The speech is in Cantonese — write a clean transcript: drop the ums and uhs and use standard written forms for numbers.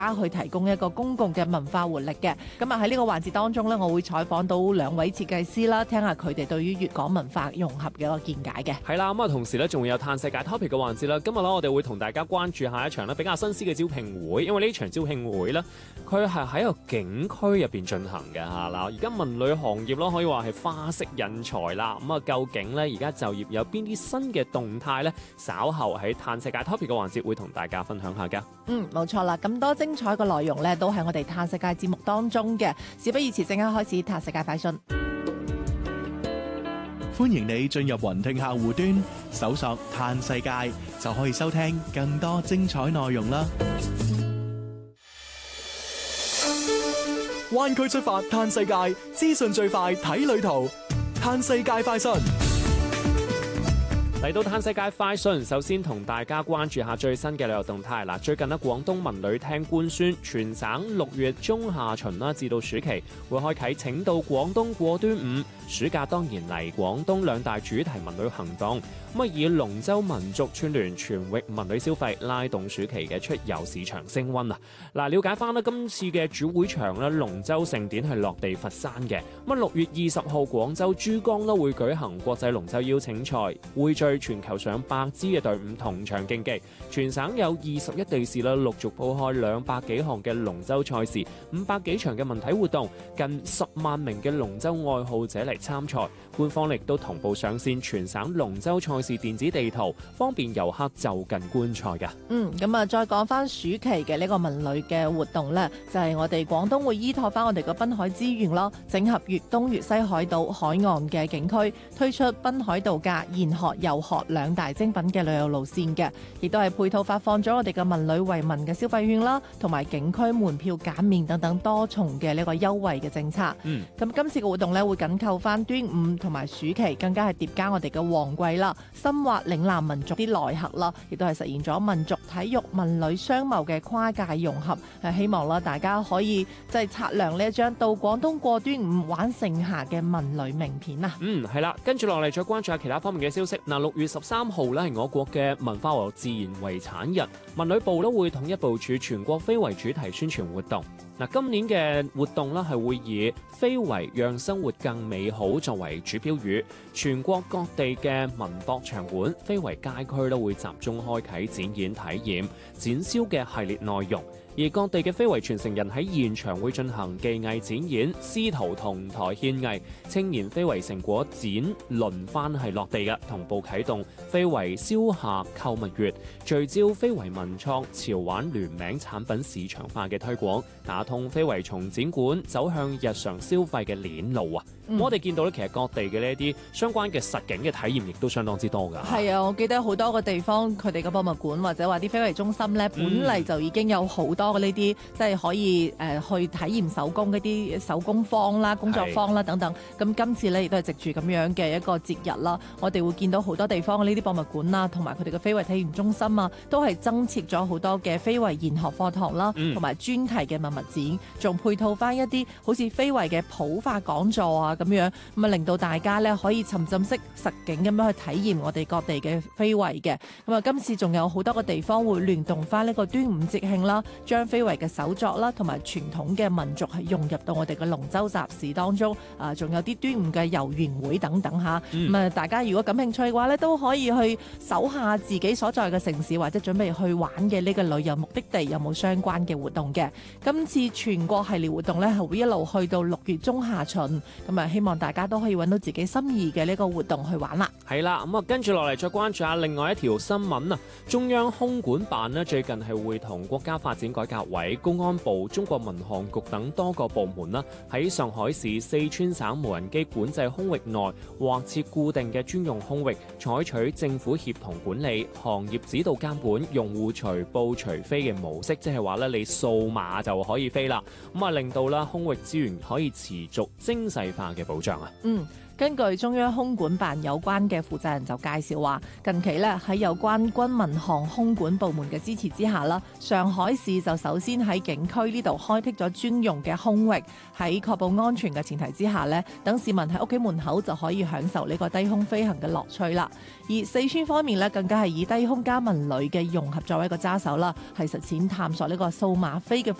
去提供一個公共嘅文化活力嘅。咁啊喺呢個環節當中呢，我會採訪到兩位設計師啦，聽下佢哋對於粵港文化融合嘅一個見解嘅。 係啦，咁啊同時呢，仲會有嘆世界 topic 嘅環節啦。今日呢，我哋會同大家關注下一場呢比較新鮮嘅招聘會，因為呢場招聘會呢，佢係喺一個景區入邊進行嘅嚇嗱。而家文旅行業咯，可以話係花式引才啦。咁啊，究竟呢，而家就業有邊啲新嘅動態呢？稍後喺嘆世界 topic 嘅環節會同大家分享下㗎。 冇錯啦，咁多精彩嘅內容呢，都喺我哋嘆世界節目當中嘅。事不宜遲，即刻開始嘆世界快訊。 歡迎你進入雲聽客戶端，搜索嘆世界就可以收聽更多精彩內容啦。 灣區出發嘆世界，資訊最快睇旅途，嘆世界快訊。 嚟到嘆世界快訊，首先同大家關注下最新嘅旅遊動態嗱。最近呢，廣東文旅廳官宣，全省6月中下旬啦至到暑期會開啟請到廣東過端午、暑假當然嚟廣東兩大主題文旅行動。咁啊，以龍舟民族串聯全域文旅消費，拉動暑期嘅出遊市場升溫啊！嗱，了解翻啦，今次嘅主會場咧，龍舟盛典係落地佛山嘅。咁啊，6月20號廣州珠江咧會舉行國際龍舟邀請賽，匯聚全球上百支嘅隊伍同場競技。全省有21地市啦，陸續鋪開200幾項嘅龍舟賽事，500幾場嘅文體活動，近10萬名嘅龍舟愛好者嚟參賽。官方亦都同步上線全省龍舟賽事電子地圖，方便遊客就近觀賽嘅。 咁啊，再講翻暑期嘅呢個文旅嘅活動呢，就係我哋廣東會依託翻我哋個濱海資源咯，整合粵東粵西海島海岸嘅景區，推出濱海度假、研學遊學兩大精品嘅旅遊路線嘅，亦都係配套發放咗我哋嘅文旅惠民嘅消費券啦，同埋景區門票減免等等多重嘅呢個優惠嘅政策。咁今次嘅活動呢，會緊扣翻端午同埋暑期，更加係疊加我哋嘅旺季啦，深挖嶺南民族啲內核啦，亦都係實現咗民族體育文旅商貿嘅跨界融合。希望啦，大家可以即係擦亮呢一張到廣東過端午玩盛夏嘅文旅名片啊！ 係啦，跟住落嚟再關注下其他方面嘅消息。嗱，6月13號咧係我國嘅文化和自然遺產日，文旅部咧會統一部署全國非遺主題宣傳活動。嗱，今年嘅活動咧係會以非遺讓生活更美好作為主標語，全國各地嘅文博場館、非遺街區都會集中開啟展演體驗、展銷嘅系列內容。而各地嘅非遺傳承人喺現場會進行技藝展演、師徒同台獻藝、青年非遺成果展輪番係落地嘅，同步啟動非遺消夏購物月，聚焦非遺文創潮玩聯名產品市場化嘅推廣，打通非遺從展館走向日常消費嘅鏈路啊！我哋見到咧，其實各地嘅呢一啲相關嘅實景嘅體驗亦都相當之多㗎。係啊，我記得好多個地方佢哋嘅博物館或者話啲非遺中心咧，本嚟就已經有好多嘅呢啲即係可以去體驗手工嗰啲手工坊啦、工作坊啦等等。咁今次咧亦都係藉住咁樣嘅一個節日啦，我哋會見到好多地方嘅呢啲博物館啦，同埋佢哋嘅非遺體驗中心啊，都係增設咗好多嘅非遺研學課堂啦，同埋專題嘅文物展，仲配套翻一啲好似非遺嘅普法講座啊咁樣，咁啊令到大家咧可以沉浸式實景咁樣去體驗我哋各地嘅非遺嘅。咁啊，今次仲有好多個地方會聯動翻呢個端午節慶啦，將非遺嘅手作啦同埋傳統嘅民族係融入到我哋嘅龍舟集市當中。仲有啲端午嘅遊園會等等嚇。咁啊，大家如果感興趣嘅話咧，都可以去搜下自己所在嘅城市或者準備去玩嘅呢個旅遊目的地有冇相關嘅活動嘅。今次全國系列活動咧係會一路去到6月中下旬，咁啊希望大家都可以揾到自己心意嘅呢個活動去玩啦。 係啦，咁啊跟住落嚟再關注下另外一條新聞啊。中央空管辦呢最近係會同國家發展改革委、公安部、中國民航局等多個部門啦，喺上海市四川省無人機管制空域內劃設固定嘅專用空域，採取政府協同管理、行業指導監管、用戶隨報隨飛嘅模式，即係話咧你掃碼就可以飛啦。咁啊令到啦空域資源可以持續精細化嘅保障啊。 根據中央空管辦有關嘅負責人就介紹話，近期咧喺有關軍民航空管部門嘅支持之下啦，上海市就首先喺景區呢度開闢咗專用嘅空域，喺確保安全嘅前提之下咧，等市民喺屋企門口就可以享受呢個低空飛行嘅樂趣啦。而四川方面咧，更加係以低空加文旅嘅融合作為一個揸手啦，係實踐探索呢個數碼飛嘅